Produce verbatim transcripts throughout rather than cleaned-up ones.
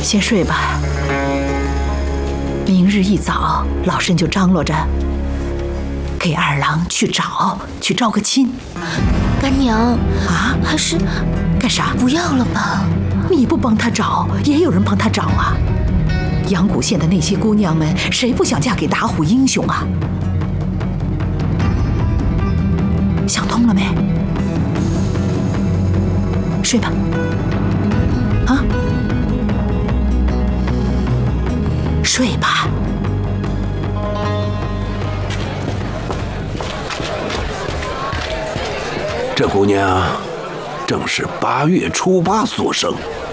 先睡吧，明日一早老身就张罗着给二郎去找，去招个亲。 干娘啊， 还是干啥？ 不要了吧？ 你不帮他找，也有人帮他找啊。阳谷县的那些姑娘们，谁不想嫁给打虎英雄啊？想通了没？睡吧。啊，睡吧。 这姑娘正是八月初八所生。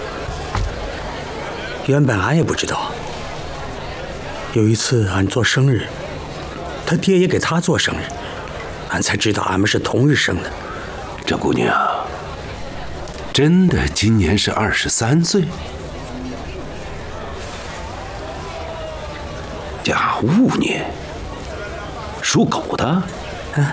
原本俺也不知道。有一次俺做生日，他爹也给他做生日，俺才知道俺们是同日生的。 这姑娘真的今年是二十三岁。甲午年，属狗的。 嗯。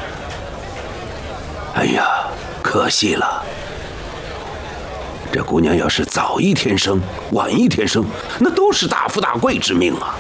哎呀，可惜了。这姑娘要是早一天生，晚一天生，那都是大富大贵之命啊。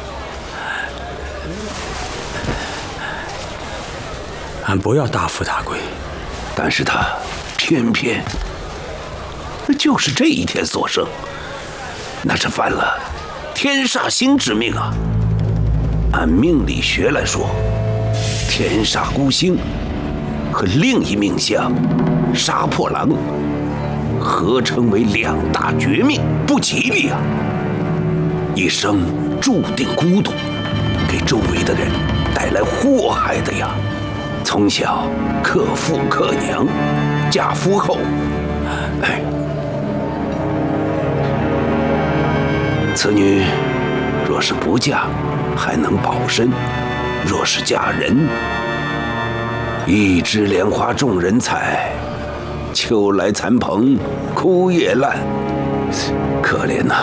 俺不要大富大贵， 但是她偏偏就是这一天所生，那是犯了天煞星之命啊。按命理学来说，天煞孤星和另一命相杀破狼合称为两大绝命，不吉利啊！一生注定孤独，给周围的人带来祸害的呀。从小克父克娘，嫁夫后，哎，此女若是不嫁，还能保身；若是嫁人，一枝莲花众人采，秋来残蓬，枯叶烂，可怜呐、啊！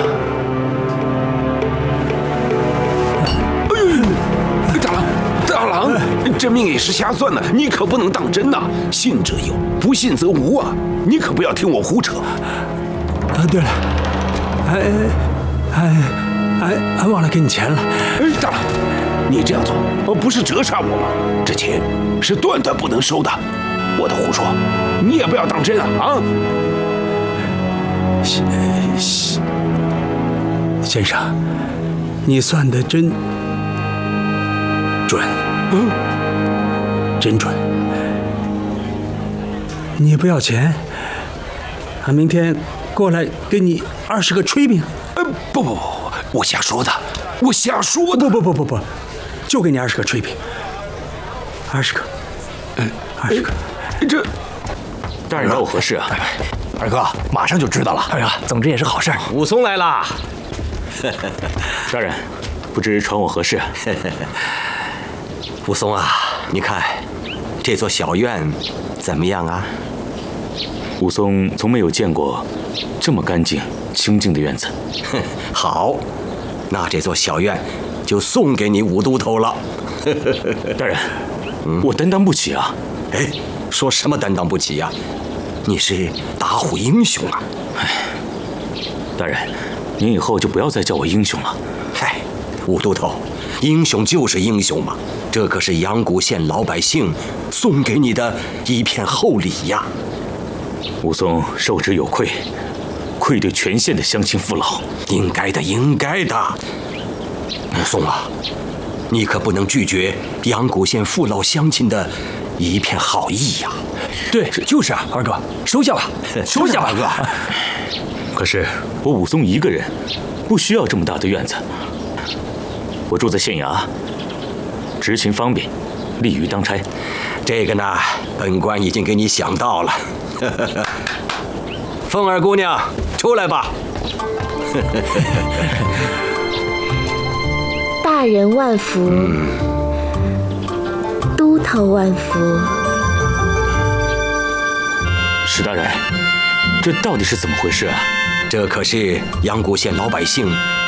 哎，大郎，大郎，这命也是瞎算的，你可不能当真呐、啊！信则有，不信则无啊！你可不要听我胡扯。 啊，对了，哎哎哎，俺忘了给你钱了。 哎，大郎，你这样做不是折煞我吗？这钱是断断不能收的。我的胡说，你也不要当真啊！啊！ 先先生，你算的真准，嗯，真准。你不要钱，俺明天过来给你二十个炊饼。 呃，不不不，我瞎说的，我瞎说的。 不不不不不，就给你二十个炊饼，二十个，嗯，二十个。 这大人找我何事啊？ 二哥，马上就知道了。哎呀，总之也是好事。 武松来了。大人，不知传我何事？ 武松啊，你看这座小院怎么样啊？ 武松从没有见过这么干净清净的院子。 好，那这座小院就送给你武都头了。 大人，嗯、我担当不起啊。 哎，说什么担当不起呀、啊？你是打虎英雄啊！ 哎，大人，您以后就不要再叫我英雄了。 嗨，武都头，英雄就是英雄嘛，这可是阳谷县老百姓送给你的一片厚礼呀。 武松受之有愧，愧对全县的乡亲父老。 应该的，应该的。武松啊，你可不能拒绝阳谷县父老乡亲的一片好意呀！ 对，就是啊，二哥，收下吧，收下吧，二哥。 可是我武松一个人，不需要这么大的院子。我住在县衙，执勤方便，利于当差。 这个呢，本官已经给你想到了。凤儿姑娘，出来吧。 大人万福。嗯，都头万福。 史大人，这到底是怎么回事啊？ 这可是阳谷县老百姓